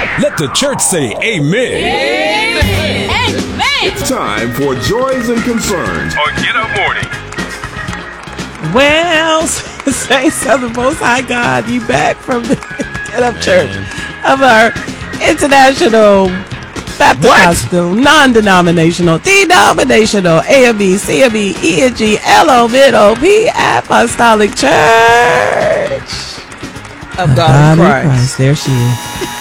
Let the church say amen. Amen. It's time for Joys and Concerns on Get Up Morning. Well, saints of the Most High God, you back from the Get Up Church of our International Baptist, non-denominational, denominational, AME, CME, ENG, LOVNOP, Apostolic Church of God in Christ. There she is.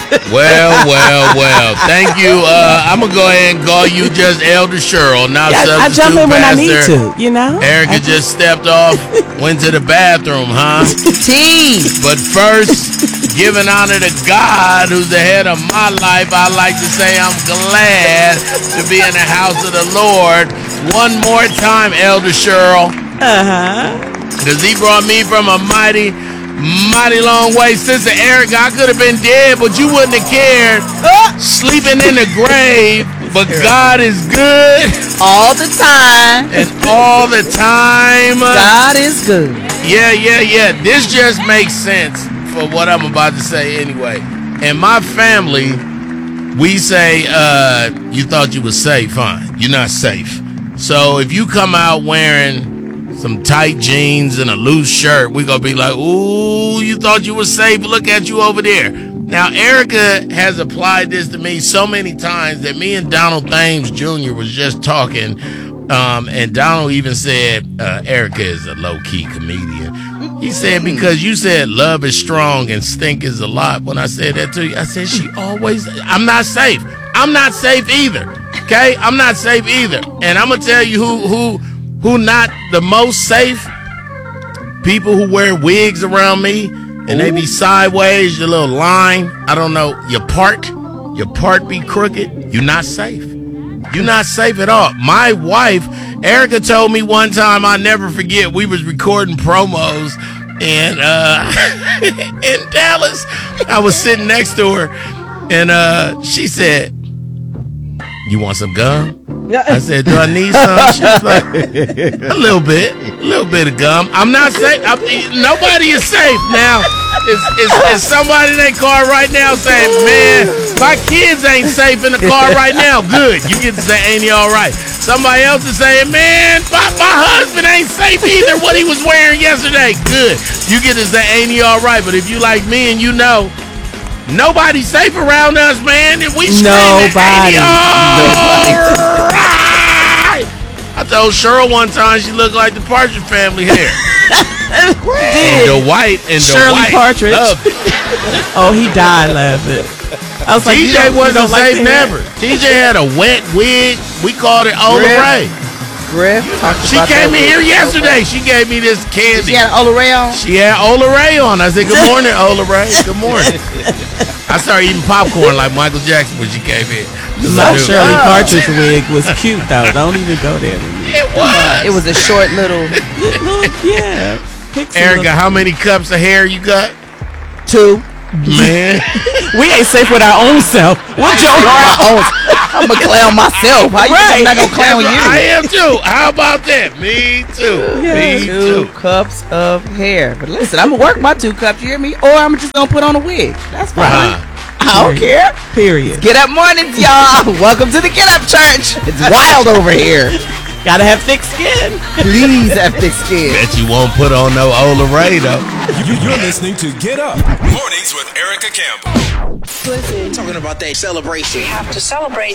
Well. Thank you. I'm going to go ahead and call you just Elder Cheryl. Now, I jump in when I need to, you know? Erica just stepped off, went to the bathroom, huh? But first, giving honor to God, who's the head of my life, I like to say I'm glad to be in the house of the Lord. One more time, Elder Cheryl. Because he brought me from a mighty long way. Sister Erica, I could have been dead, but you wouldn't have cared. Sleeping in the grave, but God is good. All the time. And all the time. God is good. Yeah. This just makes sense for what I'm about to say anyway. In my family, we say, you thought you were safe, huh? You're not safe. So if you come out wearing some tight jeans and a loose shirt, we're going to be like, ooh, you thought you were safe. Look at you over there. Now, Erica has applied this to me so many times that me and Donald Thames Jr. was just talking. And Donald even said, Erica is a low-key comedian. He said, because you said love is strong and stink is a lot. When I said that to you, I said, I'm not safe. I'm not safe either. Okay? I'm not safe either. And I'm going to tell you who not the most safe? People who wear wigs around me and they be sideways, your little line, I don't know, your part be crooked. You're not safe. You're not safe at all. My wife, Erica, told me one time, I'll never forget, we was recording promos and in Dallas. I was sitting next to her and she said, you want some gum? I said, do I need some? She was like, a little bit of gum. I'm not safe. Nobody is safe now. Is somebody in their car right now saying, man, my kids ain't safe in the car right now? Good. You get to say, ain't he all right? Somebody else is saying, man, my husband ain't safe either, what he was wearing yesterday. Good. You get to say, ain't he all right? But if you like me and you know, nobody's safe around us, man. If we screaming, ain't he all right? I told Cheryl one time she looked like the Partridge Family hair. And the white Shirley Partridge. Oh, he died laughing. I was like, TJ wasn't safe never. TJ had a wet wig. We called it Ola Ray. Griff. She came in here yesterday. She gave me this candy. She had Ola Ray on? She had Ola Ray on. I said, good morning, Ola Ray. Good morning. I started eating popcorn like Michael Jackson when she came in. My Shirley Partridge wig was cute, though. Don't even go there. It was a short little. Yeah. Erica, how many cups of hair you got? 2. Man. We ain't safe with our own self. What's your own? I'm going to clown myself. How you think I'm not going to clown you? I am too. How about that? Me too. Yeah. Me 2 cups of hair. But listen, I'm going to work my 2 cups, you hear me? Or I'm just going to put on a wig. That's fine. I don't care. Period. Get up mornings, y'all. Welcome to the Get Up Church. It's wild over here. Gotta have thick skin. Please have thick skin. Bet you won't put on no Ola Ray, though. You're listening to Get Up Mornings with Erica Campbell. Talking about that celebration. We have to celebrate.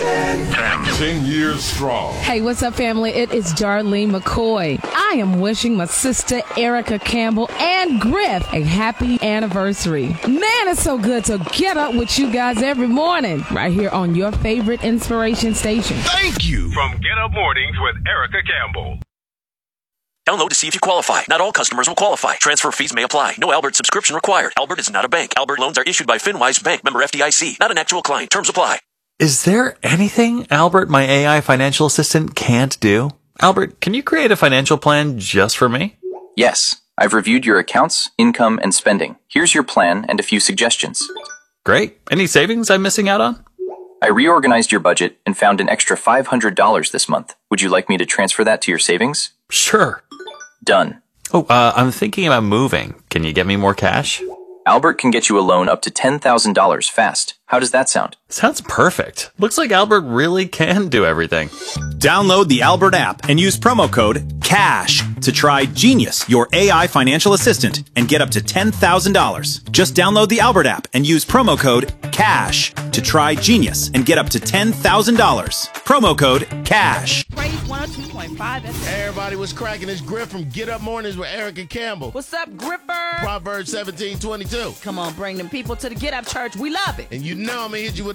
10 years strong. Hey, what's up, family? It is Darlene McCoy. I am wishing my sister Erica Campbell and Griff a happy anniversary. Man, it's so good to get up with you guys every morning right here on your favorite inspiration station. Thank you. From Get Up Mornings with Erica Campbell. Download to see if you qualify. Not all customers will qualify. Transfer fees may apply. No Albert subscription required. Albert is not a bank. Albert loans are issued by FinWise Bank, member FDIC. Not an actual client. Terms apply. Is there anything Albert, my AI financial assistant, can't do? Albert, can you create a financial plan just for me? Yes. I've reviewed your accounts, income, and spending. Here's your plan and a few suggestions. Great. Any savings I'm missing out on? I reorganized your budget and found an extra $500 this month. Would you like me to transfer that to your savings? Sure. Done. Oh, I'm thinking about moving. Can you get me more cash? Albert can get you a loan up to $10,000 fast. How does that sound? Sounds perfect. Looks like Albert really can do everything. Download the Albert app and use promo code CASH to try Genius, your AI financial assistant, and get up to $10,000. Just download the Albert app and use promo code CASH to try Genius and get up to $10,000. Promo code CASH. Praise 102.5 FM. Hey, everybody, what's cracking? It's Griff from Get Up Mornings with Erica Campbell. What's up, Gripper? Proverbs 17:22. Come on, bring them people to the Get Up Church. We love it. And you know I'm going to hit you with